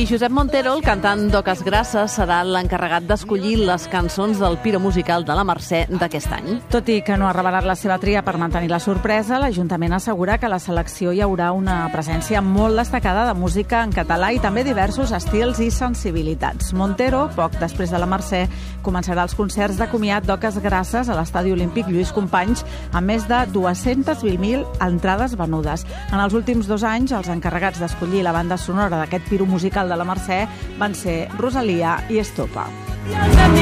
I Josep Montero, el cantant d'Oques Grasses, serà l'encarregat d'escollir les cançons del Piro Musical de la Mercè d'aquest any. Tot i que no ha revelat la seva tria per mantenir la sorpresa, l'Ajuntament assegura que a la selecció hi haurà una presència molt destacada de música en català i també diversos estils i sensibilitats. Montero, poc després de la Mercè, començarà els concerts de comiat d'Oques Grasses a l'Estadi Olímpic Lluís Companys, amb més de 220.000 entrades venudes. En els últims 2 anys, els encarregats d'escollir la banda sonora d'aquest Piro Musical de la Mercè van ser Rosalia i Estopa.